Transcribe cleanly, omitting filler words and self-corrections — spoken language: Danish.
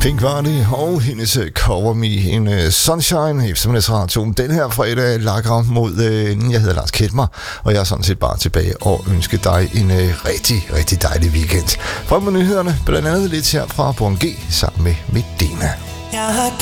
Pink var det, og hendes Cover Me in Sunshine, eftermiddagsradioen den her fredag, lakker mod, jeg hedder Lars Ketmer, og jeg er sådan set bare tilbage og ønsker dig en rigtig, rigtig dejlig weekend. Frem med nyhederne, blandt andet lidt her fra Born G, sammen med Medina. Jeg har